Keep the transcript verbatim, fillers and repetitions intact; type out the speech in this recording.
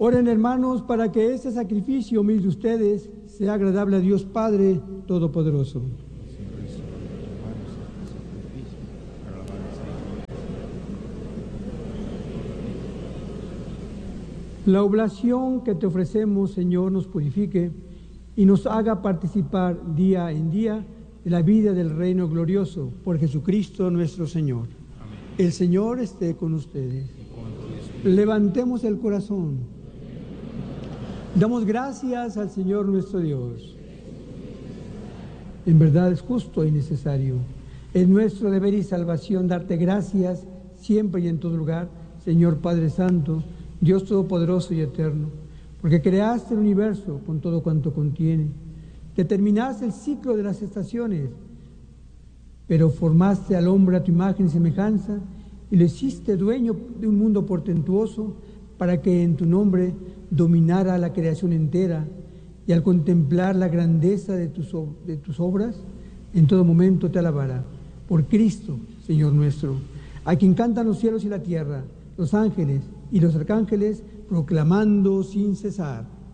Oren, hermanos, para que este sacrificio humilde de ustedes sea agradable a Dios Padre Todopoderoso. La oblación que te ofrecemos, Señor, nos purifique y nos haga participar día en día de la vida del reino glorioso por Jesucristo nuestro Señor. Amén. El Señor esté con ustedes. Con Levantemos el corazón. Damos gracias al Señor nuestro Dios. En verdad es justo y necesario. Es nuestro deber y salvación darte gracias siempre y en todo lugar, Señor Padre Santo, Dios Todopoderoso y Eterno, porque creaste el universo con todo cuanto contiene, determinaste el ciclo de las estaciones, pero formaste al hombre a tu imagen y semejanza y lo hiciste dueño de un mundo portentuoso para que en tu nombre dominara la creación entera y al contemplar la grandeza de tus, de tus obras, en todo momento te alabará. Por Cristo, Señor nuestro, a quien cantan los cielos y la tierra, los ángeles y los arcángeles, proclamando sin cesar: